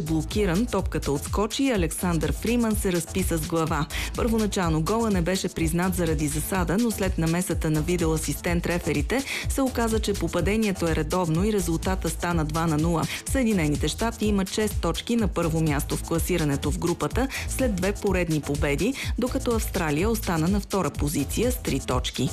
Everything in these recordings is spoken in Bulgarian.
блокиран, топката отскочи и Александър Фриман се разписа с глава. Първоначално гола не беше признат заради засада, но след намесата на видеоасистент реферите се оказа, че попадението е редовно и резултата стана 2-0. Съединените щати имат 6 точки на първо място в класирането в групата след 2 поредни победи, докато Австралия остана на втора позиция с 3 точки.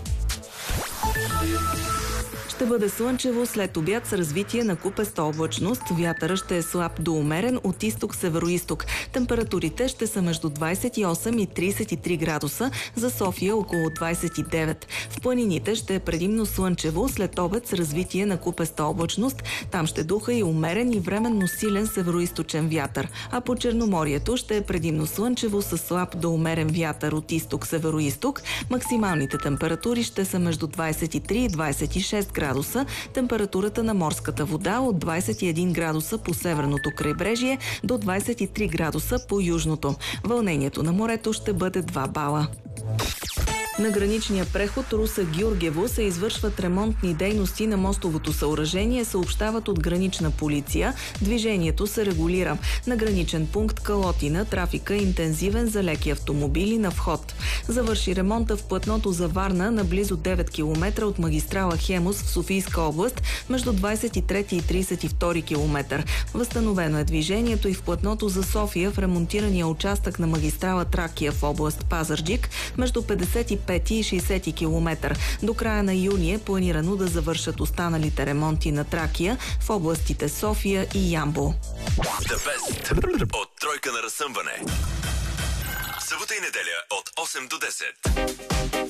Ще бъде слънчево след обяд с развитие на купеста облачност. Вятъра ще е слаб до умерен от изток-североизток. Температурите ще са между 28 и 33 градуса, за София около 29. В планините ще е предимно слънчево след обед с развитие на купеста облачност. Там ще духа и умерен и временно силен североизточен вятър. А по Черноморието ще е предимно слънчево с слаб до умерен вятър от изток-североизток. Максималните температури ще са между 23 и 26 градуса. Температурата на морската вода от 21 градуса по северното крайбрежие до 23 градуса по южното. Вълнението на морето ще бъде 2 бала. На граничния преход Руса-Гюргево се извършват ремонтни дейности на мостовото съоръжение, съобщават от гранична полиция. Движението се регулира. На граничен пункт Калотина трафика е интензивен за леки автомобили на вход. Завърши ремонта в платното за Варна на близо 9 км от магистрала Хемус в Софийска област между 23 и 32 км. Възстановено е движението и в платното за София в ремонтирания участък на магистрала Тракия в област Пазарджик между 55 и 60 км. До края на юни е планирано да завършат останалите ремонти на Тракия в областите София и Ямбол. The Best от тройка на разсъмване. Събота и неделя от 8 до 10.